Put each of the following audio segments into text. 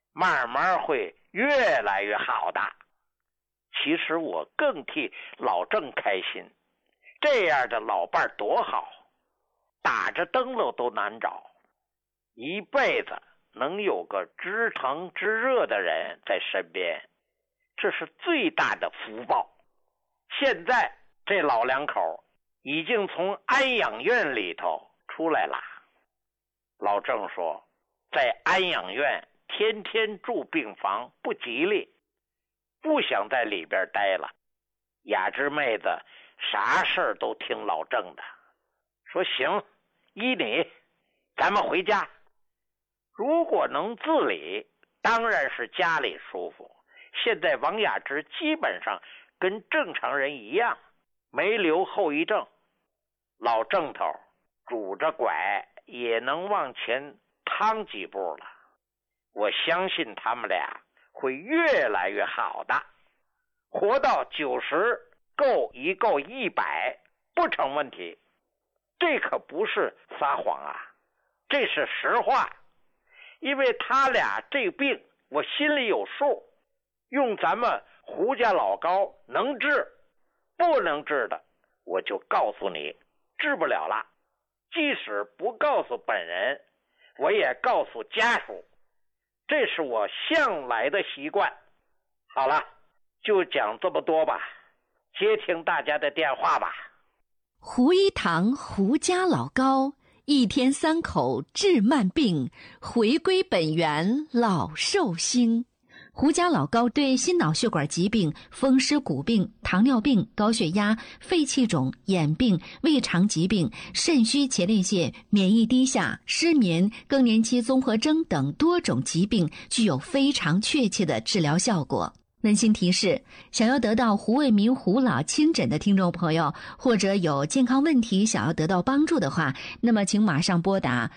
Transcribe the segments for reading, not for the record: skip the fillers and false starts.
慢慢会越来越好的。其实我更替老郑开心，这样的老伴多好，打着灯笼都难找，一辈子能有个知疼知热的人在身边，这是最大的福报。现在这老两口已经从安养院里头出来了。老郑说，在安养院天天住病房不吉利，不想在里边待了。雅芝妹子啥事儿都听老郑的，说行，依你，咱们回家。如果能自理，当然是家里舒服。现在王雅芝基本上跟正常人一样，没留后遗症。老郑头拄着拐也能往前趟几步了。我相信他们俩会越来越好的，活到90够一够100不成问题。这可不是撒谎啊，这是实话。因为他俩这病我心里有数，用咱们胡家老高能治，不能治的我就告诉你治不了了。即使不告诉本人，我也告诉家属，这是我向来的习惯。好了，就讲这么多吧，接听大家的电话吧。 胡一堂胡家老高1天3口治慢病，回归本源老寿星。胡家老高对心脑血管疾病、风湿骨病、糖尿病、高血压、肺气肿、眼病、胃肠疾病、肾虚前列腺、免疫低下、失眠、更年期综合征等多种疾病具有非常确切的治疗效果。温馨提示，想要得到胡卫民胡老亲诊的听众朋友，或者有健康问题想要得到帮助的话，那么请马上拨打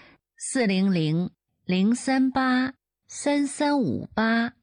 400-038-3358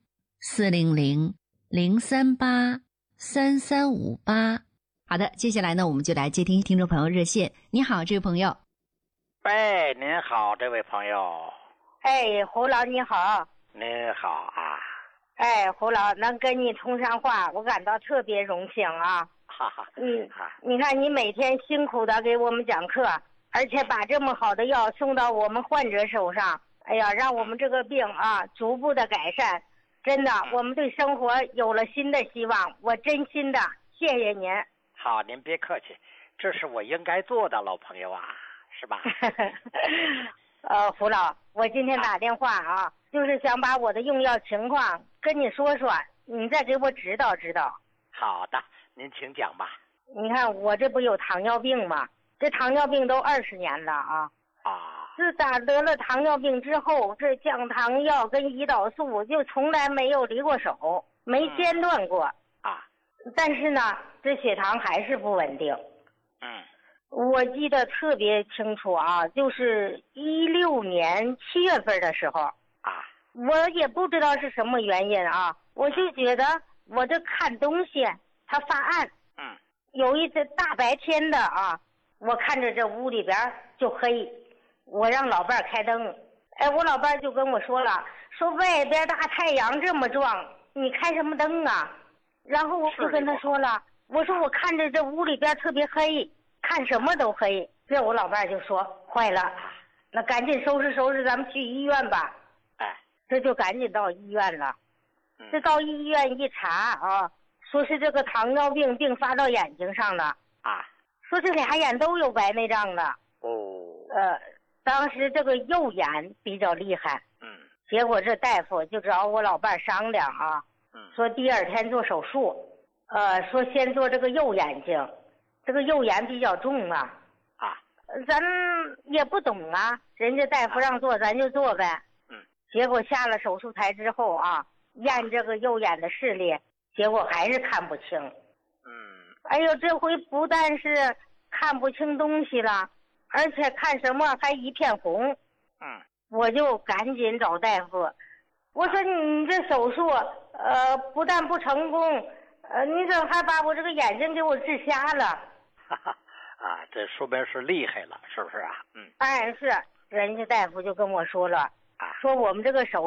400-038-3358。好的，接下来呢，我们就来接听听众朋友热线。你好，这位朋友。 喂，您好，这位朋友。 哎，胡老你好。 您好啊。 哎，胡老能跟你通上话，我感到特别荣幸啊！ 哈哈， 你看你每天辛苦的给我们讲课，而且把这么好的药送到我们患者手上，哎呀，让我们这个病啊逐步的改善，真的，我们对生活有了新的希望，我真心的谢谢您。 好，您别客气，这是我应该做的，老朋友啊，是吧？ 胡老，我今天打电话啊，就是想把我的用药情况跟你说说，你再给我指导指导。 好的，您请讲吧。 你看我这不有糖尿病吗？这糖尿病都20年了啊。自打得了糖尿病之后，这降糖药跟胰岛素就从来没有离过手，没间断过但是呢，这血糖还是不稳定。我记得特别清楚啊，就是16年7月份的时候我也不知道是什么原因啊，我就觉得我这看东西它发暗。有一次大白天的啊，我看着这屋里边就黑，我让老伴开灯，我老伴就跟我说了，说外边大太阳这么壮，你开什么灯啊？然后我就跟他说了，我说我看着这屋里边特别黑，看什么都黑。这我老伴就说坏了，那赶紧收拾收拾，咱们去医院吧。这就赶紧到医院了。这到医院一查啊，说是这个糖尿病并发到眼睛上了说这俩眼都有白内障了。当时这个右眼比较厉害。结果这大夫就找我老伴商量啊，说第2天做手术，说先做这个右眼睛，这个右眼比较重咱也不懂啊，人家大夫让做咱就做呗。结果下了手术台之后啊，验这个右眼的视力，结果还是看不清。哎呦，这回不但是看不清东西了，而且看什么还一片红。我就赶紧找大夫，我说你这手术不但不成功，你怎么还把我这个眼睛给我治瞎了？ 这说明是厉害了，是不是啊？ 是，人家大夫就跟我说了，说我们这个手